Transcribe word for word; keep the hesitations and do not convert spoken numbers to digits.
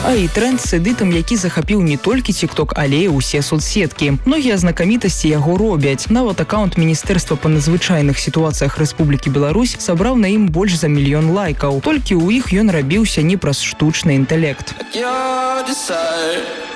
А і тренд з эдытам, які захапіў не толькі TikTok, але і ўсе соцсеткі. Многія знакамітасці яго робяць. Нават акаунт Міністэрства па надзвычайных сітуацыях Рэспублікі Беларусь сабраў на ім больш за мільён лайкаў. Толькі ў іх ён рабіўся не праз штучны інтэлект.